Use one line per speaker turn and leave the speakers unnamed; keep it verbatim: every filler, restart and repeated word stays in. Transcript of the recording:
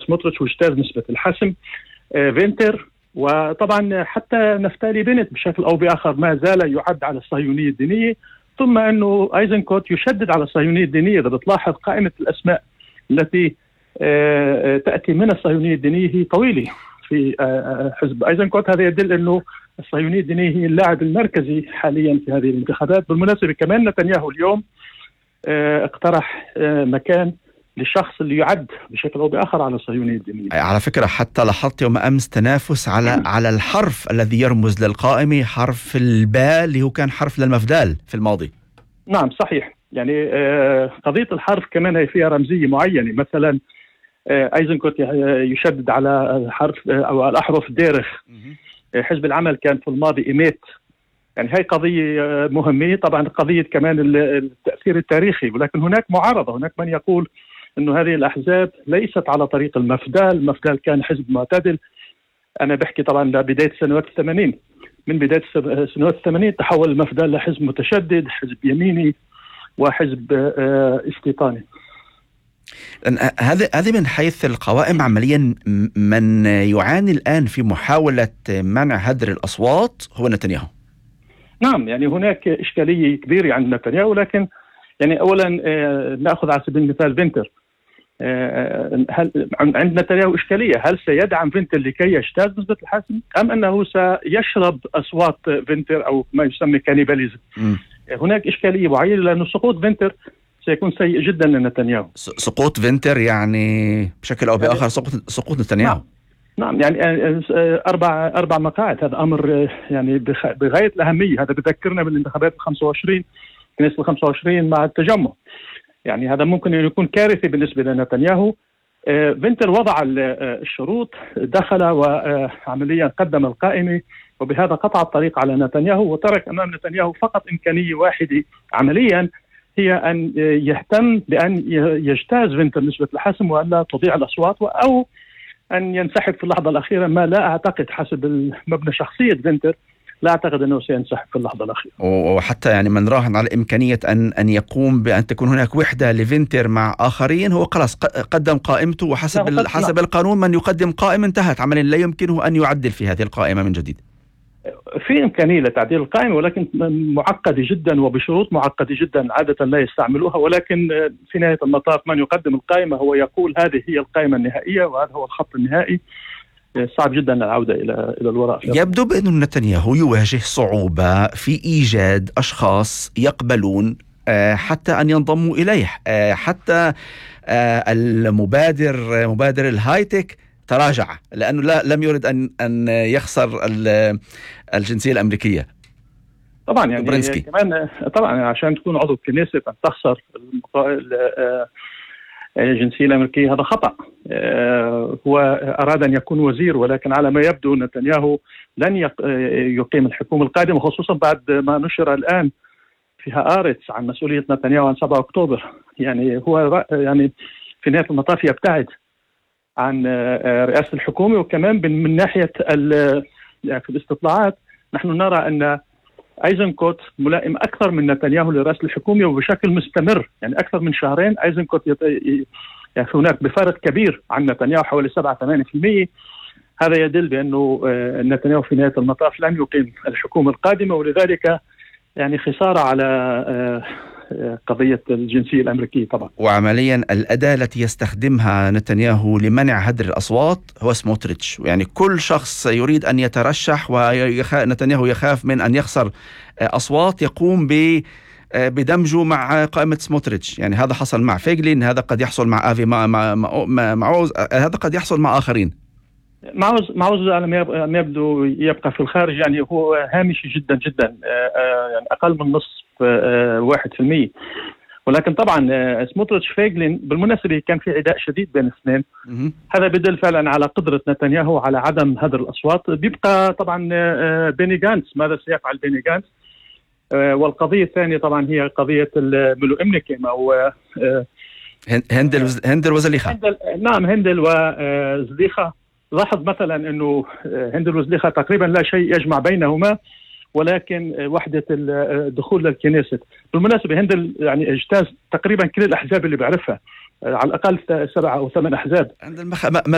سموتريتش واجتاز نسبة الحسم. فينتر وطبعا حتى نفتالي بنت بشكل أو بآخر ما زال يعد على الصهيونية الدينية. ثم أنه أيزنكوت يشدد على الصهيونية الدينية. إذا بتلاحظ قائمة الأسماء التي تأتي من الصهيونية الدينية هي طويلة في حزب أيزنكوت. هذا يدل أنه الصهيونية الدينية هي اللاعب المركزي حاليا في هذه الانتخابات. بالمناسبة كمان نتنياهو اليوم اقترح مكان للشخص اللي يعد بشكل أو بآخر على الصهيونية الدينية.
على فكرة حتى لاحظت يوم أمس تنافس على على الحرف الذي يرمز للقائمة، حرف الباء اللي هو كان حرف للمفدال في الماضي.
نعم صحيح، يعني قضية الحرف كمان هي فيها رمزية معينة. مثلا أيزنكوت يشدد على حرف أو الأحرف ديرخ. حزب العمل كان في الماضي إيميت. يعني هاي قضية مهمة. طبعا قضية كمان التأثير التاريخي، ولكن هناك معارضة. هناك من يقول أنه هذه الأحزاب ليست على طريق المفدال. المفدال كان حزب معتدل. أنا بحكي طبعا لبداية سنوات الثمانين. من بداية سنوات الثمانين تحول المفدال لحزب متشدد، حزب يميني وحزب استيطاني.
هذا هذه من حيث القوائم عمليا. من يعاني الآن في محاولة منع هدر الأصوات هو نتنياهو.
نعم، يعني هناك إشكالية كبيرة عند نتنياهو. لكن يعني أولا نأخذ على سبيل المثال فينتر. هل عند نتنياهو إشكالية؟ هل سيدعم فينتر لكي يجتاز نسبة الحسم أم أنه سيشرب أصوات فينتر أو ما يسمى كانيباليزم؟ هناك إشكالية معينة لأنه سقوط فينتر سيكون سيء جدا لنتنياهو.
سقوط فينتر يعني بشكل أو بآخر سقوط سقوط نتنياهو.
نعم. نعم يعني أربع أربع مقاعد. هذا أمر يعني بغاية الأهمية. هذا بذكرنا بالانتخابات الخمسة وعشرين كنيسة الخمسة وعشرين مع التجمع. يعني هذا ممكن أن يكون كارثي بالنسبة لنتنياهو. فينتر وضع الشروط، دخل وعمليا قدم القائمة، وبهذا قطع الطريق على نتنياهو وترك أمام نتنياهو فقط إمكانية واحدة عمليا، هي أن يهتم بأن يجتاز فينتر نسبة الحسم وألا تضيع الأصوات، أو أن ينسحب في اللحظة الأخيرة. ما لا أعتقد حسب المبنى شخصية فينتر، لا أعتقد أنه سينسحب في اللحظة الأخيرة.
وحتى يعني من راهن على إمكانية أن أن يقوم بأن تكون هناك وحدة لفينتر مع آخرين. هو خلاص قدم قائمته، وحسب حسب القانون من يقدم قائمة انتهت عمليا، لا يمكنه أن يعدل في هذه القائمة من جديد.
في إمكانية لتعديل القائمة، ولكن معقدة جدا وبشروط معقدة جدا عادة لا يستعملوها. ولكن في نهاية المطاف من يقدم القائمة هو يقول هذه هي القائمة النهائية وهذا هو الخط النهائي. صعب جدا العودة إلى إلى الوراء.
يبدو بأن نتنياهو يواجه صعوبة في إيجاد أشخاص يقبلون حتى أن ينضموا إليه. حتى المبادر مبادر الهايتك تراجع لأنه لا لم يرد أن أن يخسر الجنسية الأمريكية.
طبعا يعني برنسكي. كمان طبعا عشان تكون عضو كنيسة أن تخسر الجنسية الأمريكية هذا خطأ. هو أراد أن يكون وزير، ولكن على ما يبدو نتنياهو لن يقيم الحكومة القادمة، خصوصا بعد ما نشر الآن في هآرتس عن مسؤولية نتنياهو عن سبعة أكتوبر. يعني هو يعني في نهاية المطاف يبتعد عن رئاسة الحكومة. وكمان من ناحية يعني في الاستطلاعات نحن نرى أن أيزنكوت ملائم أكثر من نتنياهو لرئاسة الحكومة وبشكل مستمر. يعني أكثر من شهرين أيزنكوت يط... يعني هناك بفارق كبير عن نتنياهو حوالي سبعة ثمانية في المية. هذا يدل بأنه نتنياهو في نهاية المطاف لن يقيم الحكومة القادمة، ولذلك يعني خسارة على قضية الجنسية الأمريكية طبعا.
وعمليا الأداة التي يستخدمها نتنياهو لمنع هدر الأصوات هو سموتريتش. يعني كل شخص يريد أن يترشح ونتنياهو يخاف من أن يخسر أصوات يقوم ب بدمجه مع قائمة سموتريتش. يعني هذا حصل مع فيغلين، هذا قد يحصل مع آفي مع مع معوز، هذا قد يحصل مع آخرين.
معوز معوز على ما يبدو يبقى في الخارج. يعني هو هامشي جدا جدا، يعني أقل من نصف واحد في المية. ولكن طبعا سموتريتش فيغلين بالمناسبة كان في عداء شديد بين الاثنين. هذا بدل فعلا على قدرة نتنياهو على عدم هدر الأصوات. بيبقى طبعا بيني جانتس، ماذا سيفعل بيني جانتس؟ والقضية الثانية طبعا هي قضية الملو إمنيكيم أو
هندل هندل وزليخة.
نعم هندل وزليخة. لاحظ مثلا أنه هندل وزليخة تقريبا لا شيء يجمع بينهما، ولكن وحدة الدخول للكنيسة. بالمناسبة هندل يعني اجتاز تقريبا كل الأحزاب اللي بعرفها، على الأقل سبعة أو ثمان أحزاب.
عند المخ...